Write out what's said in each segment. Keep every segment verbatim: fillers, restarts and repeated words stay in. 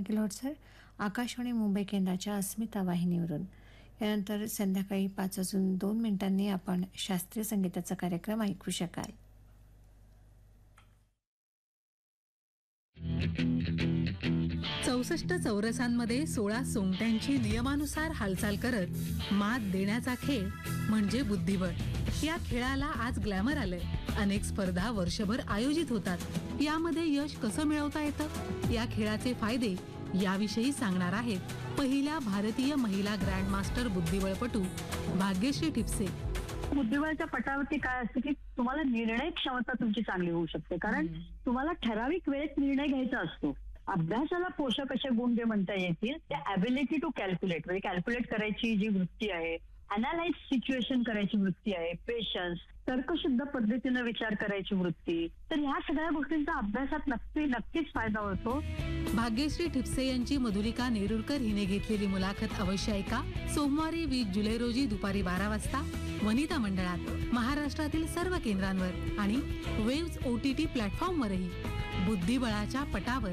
किलोहर्ट्झवर आकाशवाणी मुंबई केंद्राच्या अस्मिता वाहिनीवरून. यानंतर संध्याकाळी पाच वाजून दोन मिनिटांनी आपण शास्त्रीय संगीताचा कार्यक्रम ऐकू शकाल. चौसष्ट चौरसांमध्ये सोळा सोंगट्यांची नियमानुसार हालचाल करत मात देण्याचा खेळ म्हणजे बुद्धिबळ. या खेळाला आज ग्लॅमर आलंय. अनेक स्पर्धा वर्षभर आयोजित होतात. यामध्ये यश कसं मिळवता येतं, या खेळाचे फायदे याविषयी सांगणार आहेत पहिल्या भारतीय महिला ग्रँडमास्टर बुद्धिबळपटू भाग्यश्री ठिपसे. बुद्धिबळाच्या पटावरती काय असतं की तुम्हाला निर्णय क्षमता तुमची चांगली होऊ शकते, कारण तुम्हाला ठराविक वेळेत निर्णय घ्यायचा असतो. अभ्यासाला पोषक असे गुण जे म्हणता येतील ते ॲबिलिटी टू कॅल्क्युलेट, म्हणजे कॅल्क्युलेट करायची जी वृत्ती आहे, अनालाइज सिच्युएशन करायची वृत्ती आहे, पेशन्स, तर्कशुद्ध पद्धतीने विचार करायची वृत्ती, तर ह्या सगळ्या गोष्टींचा अभ्यासात नक्की नक्कीच फायदा होतो. भाग्यश्री ठिपसे यांची मधुलिका नेरुरकर हिने घेतलेली मुलाखत अवश्य ऐका. सोमवारी वीस जुलै रोजी दुपारी बारा वाजता वनिता मंडळात, महाराष्ट्रातील सर्व केंद्रांवर आणि वेव्स ओटीटी प्लॅटफॉर्मवरही. बुद्धिबळाच्या पटावर.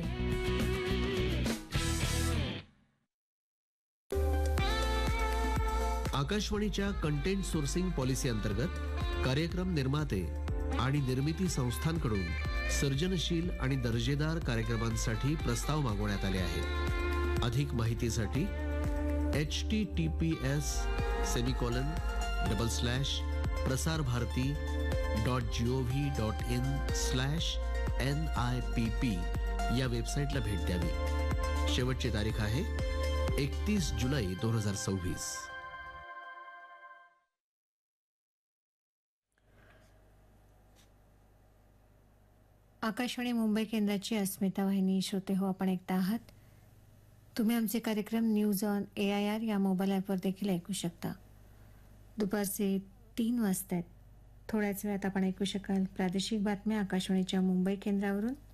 आकाशवाणीच्या कंटेंट सोर्सिंग पॉलिसी अंतर्गत कार्यक्रम निर्माते आणि निर्मिती संस्थांकडून सर्जनशील आणि दर्जेदार कार्यक्रमांसाठी प्रस्ताव मागवण्यात आले आहेत. अधिक माहितीसाठी H T T P S semicolon double slash Prasar Bharati dot G O V dot in slash N I P P या वेबसाईटला भेट द्यावी. शेवटची तारीख आहे एकतीस जुलै दोन हजार सव्वीस. आकाशवाणी मुंबई केंद्राची अस्मिता वाहिनी श्रोते हो आपण ऐकता आहात. तुम्ही आमचे कार्यक्रम news on A I R या मोबाईल ॲपवर देखील ऐकू शकता. दुपारचे तीन वाजता आहेत. थोड्याच वेळात आपण ऐकू शकाल प्रादेशिक बातम्या आकाशवाणीच्या मुंबई केंद्रावरून.